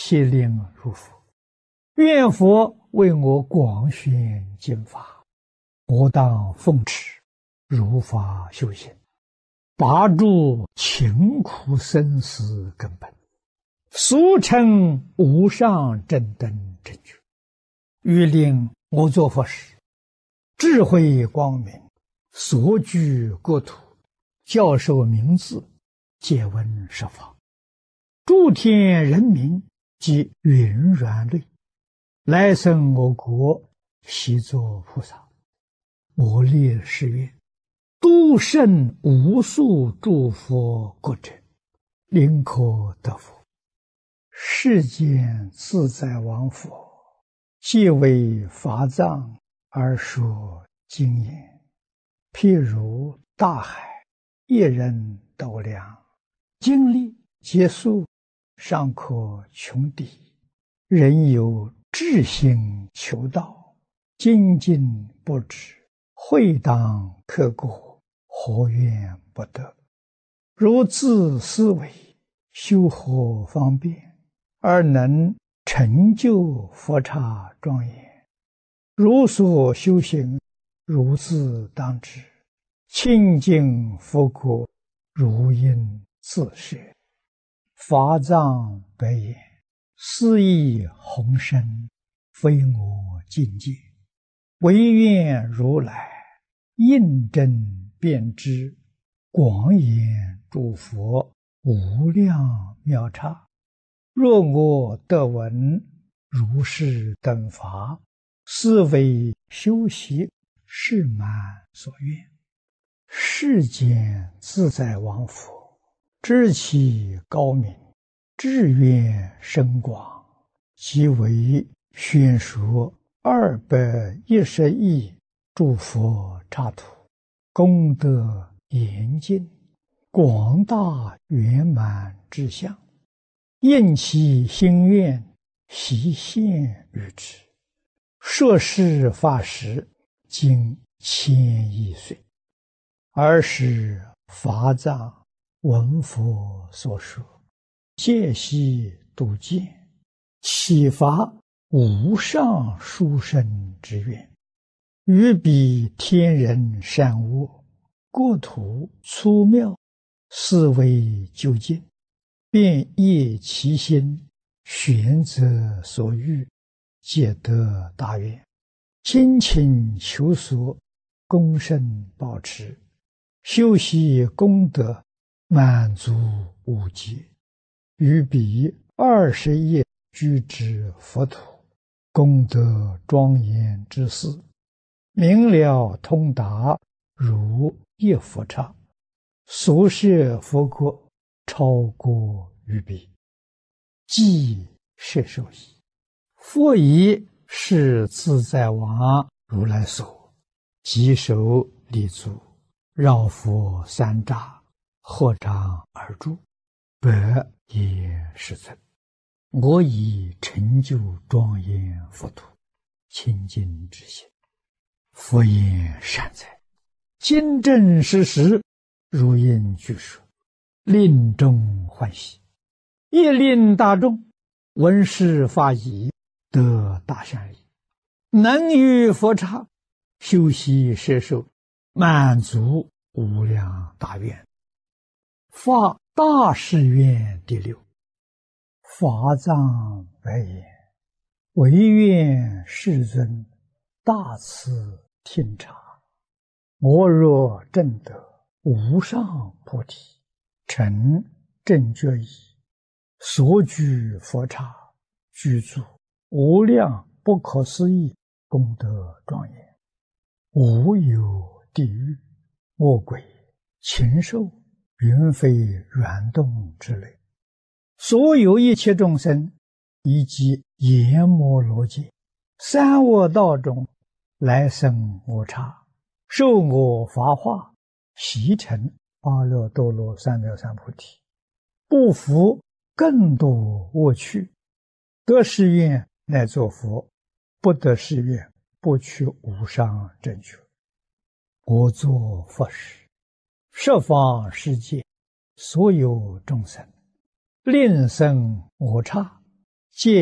悉令如佛。愿佛为我广宣经法，我当奉持，如法修行，拔除勤苦生死根本，俗称无上正等正觉。欲令我作佛时，智慧光明，所居国土，教授名字，借闻十法，诸天人民及云软类，来生我国，悉作菩萨。我立誓愿，度胜无数诸佛国者，临可得佛。世间自在王佛，皆为法藏而说经言，譬如大海，一人斗量，经历劫数，尚可穷敌。人有志心求道，精进不止，会当刻过，何怨不得？如自思维，修何方便，而能成就佛刹庄严？如所修行，如自当知，清净佛国，如应自设。法藏白言，斯义宏深，非我境界，唯愿如来印证遍知，广演诸佛无量妙刹。若我得闻如是等法，斯为修习是满所愿。世间自在王佛，知其高明，志愿深广，即为宣说210亿诸佛刹土，功德严尽，广大圆满之相，应其心愿，悉现于之。摄事法时，经1000亿岁，尔时法藏闻佛所说，戒悉度见，启发无上殊胜之愿，于彼天人善恶，国土粗妙，思维究竟，便业其心，选择所欲，皆得大愿，精勤求索，功胜保持，修习功德，满足无极。于彼20亿居之佛土，功德庄严之事，明了通达，如一佛刹。所设佛国，超过于彼，即摄受矣。佛以是自在王如来所，稽首立足，绕佛三匝，合掌而住，百也是尊。我以成就庄严佛土，清净之心。佛言善哉，今正实实，如应具说，令众欢喜，亦令大众闻是法已，得大善利，能于佛刹修习摄受，满足无量大愿。发大誓愿第6。法藏白言，唯愿世尊大慈听察，我若证得无上菩提，成正觉已，所居佛刹，具足无量不可思议功德庄严，无有地狱、恶鬼、禽兽、云飞软动之类，所有一切众生，以及阎摩罗界、三恶道中来生我刹，受我法化，习成阿耨多罗三藐三菩提，不服更多恶趣，得誓愿乃作佛，不得誓愿不取无上正觉。我作佛时，十方世界所有众生，令生我刹， 戒